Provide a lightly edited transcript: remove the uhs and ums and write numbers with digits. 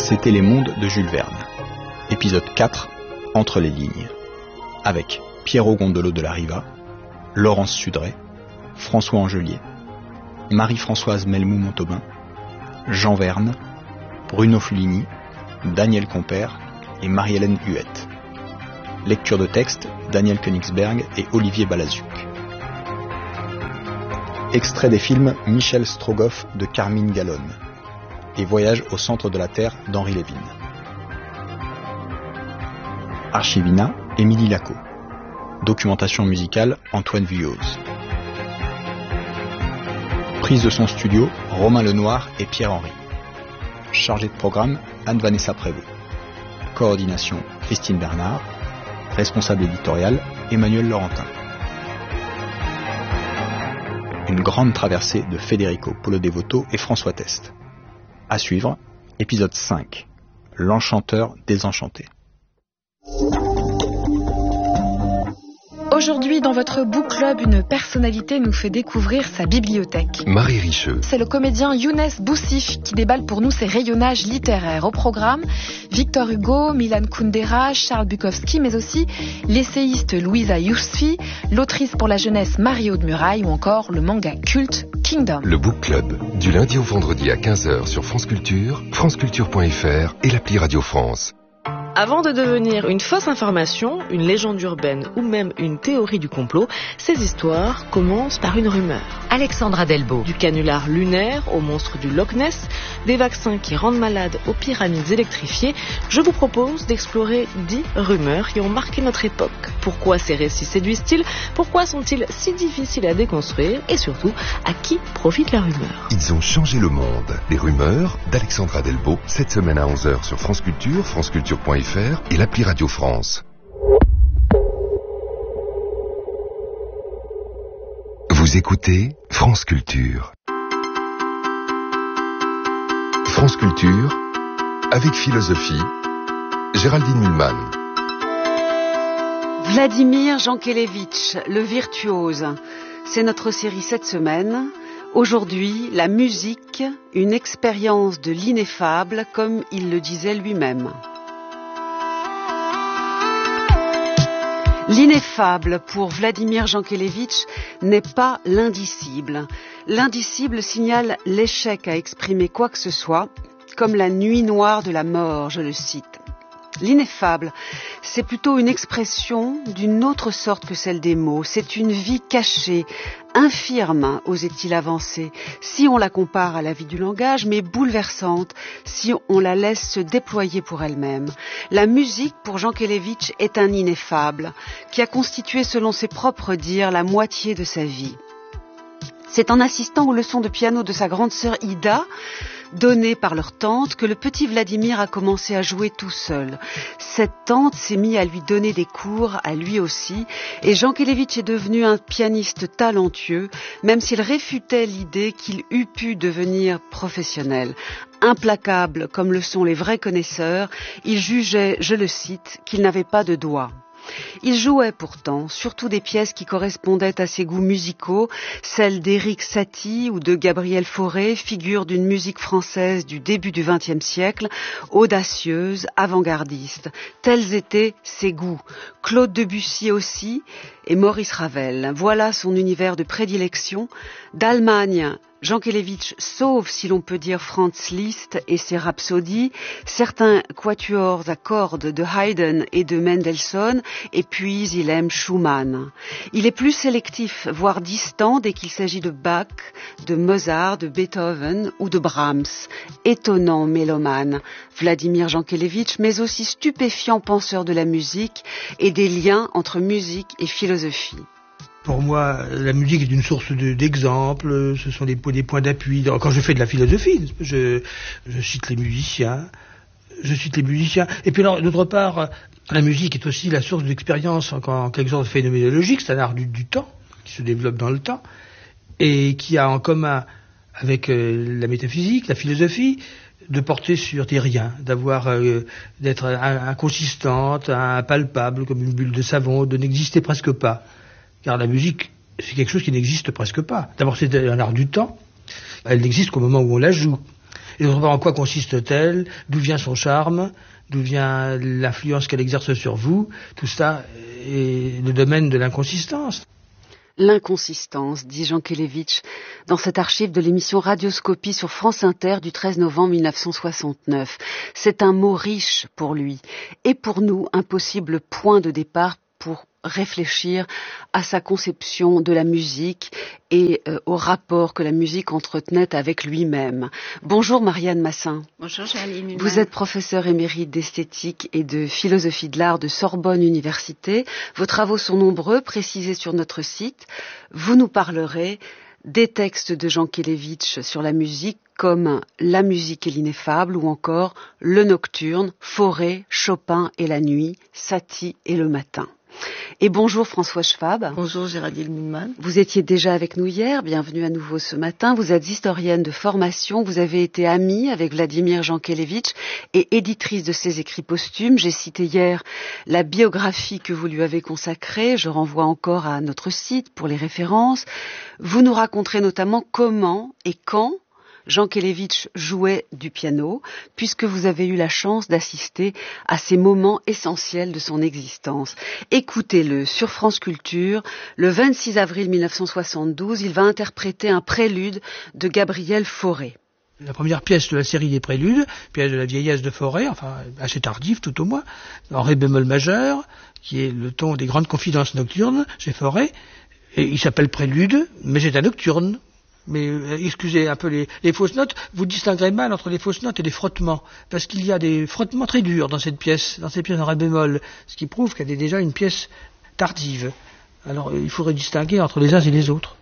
C'était Les Mondes de Jules Verne. Épisode 4, Entre les lignes. Avec Piero Gondolo de la Riva, Laurence Sudray, François Angelier, Marie-Françoise Melmou-Montaubain, Jean Verne, Bruno Fulini, Daniel Compère et Marie-Hélène Huette. Lecture de texte, Daniel Koenigsberg et Olivier Balazuc. Extrait des films Michel Strogoff de Carmine Gallone et Voyage au centre de la Terre d'Henri Levin. Archivina, Émilie Lacot. Documentation musicale, Antoine Vuilloz. Prise de son studio, Romain Lenoir et Pierre-Henri. Chargé de programme, Anne-Vanessa Prévost. Coordination, Christine Bernard. Responsable éditorial, Emmanuel Laurentin. Une grande traversée de Federico Polo Devoto et François Test. À suivre, épisode 5. L'enchanteur désenchanté. Aujourd'hui, dans votre book club, une personnalité nous fait découvrir sa bibliothèque. Marie Richeux. C'est le comédien Younes Boussif qui déballe pour nous ses rayonnages littéraires. Au programme, Victor Hugo, Milan Kundera, Charles Bukowski, mais aussi l'essayiste Louisa Yousfi, l'autrice pour la jeunesse Marie-Aude Muraille ou encore le manga culte Kingdom. Le book club, du lundi au vendredi à 15h sur France Culture, franceculture.fr et l'appli Radio France. Avant de devenir une fausse information, une légende urbaine ou même une théorie du complot, ces histoires commencent par une rumeur. Alexandra Delbo. Du canular lunaire au monstre du Loch Ness, des vaccins qui rendent malades aux pyramides électrifiées, je vous propose d'explorer 10 rumeurs qui ont marqué notre époque. Pourquoi ces récits séduisent-ils? Pourquoi sont-ils si difficiles à déconstruire? Et surtout, à qui profite la rumeur? Ils ont changé le monde. Les rumeurs d'Alexandra Delbo, cette semaine à 11h sur France Culture, franceculture.fr et l'appli Radio France. Vous écoutez France Culture. France Culture, avec philosophie, Géraldine Mühlmann. Vladimir Jankélévitch, le virtuose. C'est notre série cette semaine. Aujourd'hui, la musique, une expérience de l'ineffable, comme il le disait lui-même. L'ineffable, pour Vladimir Jankélévitch, n'est pas l'indicible. L'indicible signale l'échec à exprimer quoi que ce soit, comme la nuit noire de la mort, je le cite. L'ineffable, c'est plutôt une expression d'une autre sorte que celle des mots. C'est une vie cachée, infirme, osait-il avancer, si on la compare à la vie du langage, mais bouleversante, si on la laisse se déployer pour elle-même. La musique, pour Jankélévitch, est un ineffable, qui a constitué, selon ses propres dires, la moitié de sa vie. C'est en assistant aux leçons de piano de sa grande sœur Ida, donné par leur tante, que le petit Vladimir a commencé à jouer tout seul. Cette tante s'est mise à lui donner des cours, à lui aussi, et Jankélévitch est devenu un pianiste talentueux, même s'il réfutait l'idée qu'il eût pu devenir professionnel. Implacable comme le sont les vrais connaisseurs, il jugeait, je le cite, qu'il n'avait pas de doigts. Il jouait pourtant surtout des pièces qui correspondaient à ses goûts musicaux, celles d'Éric Satie ou de Gabriel Fauré, figures d'une musique française du début du XXe siècle, audacieuse, avant-gardiste. Tels étaient ses goûts. Claude Debussy aussi, et Maurice Ravel. Voilà son univers de prédilection. D'Allemagne, Jankélévitch sauve, si l'on peut dire, Franz Liszt et ses rhapsodies, certains quatuors à cordes de Haydn et de Mendelssohn, et puis il aime Schumann. Il est plus sélectif, voire distant, dès qu'il s'agit de Bach, de Mozart, de Beethoven ou de Brahms. Étonnant mélomane, Vladimir Jankélévitch, mais aussi stupéfiant penseur de la musique et des liens entre musique et philosophie. Pour moi, la musique est une source d'exemples, ce sont des points d'appui. Quand je fais de la philosophie, je cite les musiciens. Et puis alors, d'autre part, la musique est aussi la source d'expérience en quelque sorte phénoménologique, c'est un art du temps, qui se développe dans le temps, et qui a en commun avec la métaphysique, la philosophie, de porter sur des riens, d'être inconsistante, impalpable, comme une bulle de savon, de n'exister presque pas. Car la musique, c'est quelque chose qui n'existe presque pas. D'abord, c'est un art du temps. Elle n'existe qu'au moment où on la joue. Et d'autre part, en quoi consiste-t-elle? D'où vient son charme? D'où vient l'influence qu'elle exerce sur vous? Tout ça est le domaine de l'inconsistance. L'inconsistance, dit Jean Kelevitch, dans cette archive de l'émission Radioscopie sur France Inter du 13 novembre 1969. C'est un mot riche pour lui, et pour nous, un possible point de départ pour réfléchir à sa conception de la musique et au rapport que la musique entretenait avec lui-même. Bonjour Marianne Massin. Bonjour Géraldine. Vous êtes professeure émérite d'esthétique et de philosophie de l'art de Sorbonne Université. Vos travaux sont nombreux, précisés sur notre site. Vous nous parlerez des textes de Jean Kelevitch sur la musique comme La musique et l'ineffable ou encore Le nocturne, Fauré, Chopin et la nuit, Satie et le matin. Et bonjour François Schwab. Bonjour Géraldine Mühlmann. Vous étiez déjà avec nous hier, bienvenue à nouveau ce matin. Vous êtes historienne de formation, vous avez été amie avec Vladimir Jean Kelevitch et éditrice de ses écrits posthumes. J'ai cité hier la biographie que vous lui avez consacrée, je renvoie encore à notre site pour les références. Vous nous raconterez notamment comment et quand Jean Kelevitch jouait du piano, puisque vous avez eu la chance d'assister à ces moments essentiels de son existence. Écoutez-le sur France Culture, le 26 avril 1972, il va interpréter un prélude de Gabriel Fauré. La première pièce de la série des préludes, pièce de la vieillesse de Fauré, enfin assez tardive tout au moins, en ré bémol majeur, qui est le ton des grandes confidences nocturnes chez Fauré, et il s'appelle prélude, mais c'est un nocturne. Mais excusez un peu les fausses notes, vous distinguerez mal entre les fausses notes et les frottements, parce qu'il y a des frottements très durs dans cette pièce en ré bémol, ce qui prouve qu'elle est déjà une pièce tardive. Alors il faudrait distinguer entre les uns et les autres.